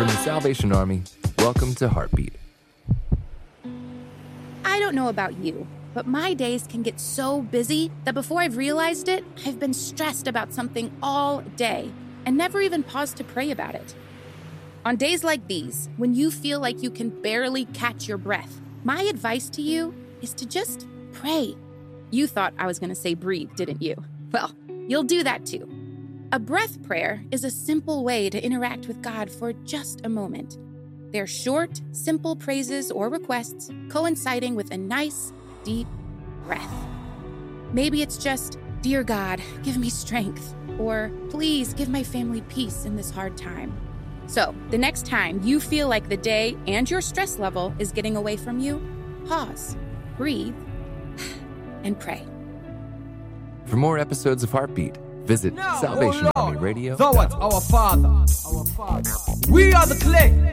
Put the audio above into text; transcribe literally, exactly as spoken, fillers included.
From the Salvation Army, welcome to Heartbeat. I don't know about you, but my days can get so busy that before I've realized it, I've been stressed about something all day and never even paused to pray about it. On days like these, when you feel like you can barely catch your breath, my advice to you is to just pray. You thought I was going to say breathe, didn't you? Well, you'll do that too. A breath prayer is a simple way to interact with God for just a moment. They're short, simple praises or requests coinciding with a nice, deep breath. Maybe it's just, "Dear God, give me strength," or "Please give my family peace in this hard time." So, the next time you feel like the day and your stress level is getting away from you, pause, breathe, and pray. For more episodes of Heartbeat, visit No, Salvation oh Army Radio. Thou art our Father. Our Father. We are the clay.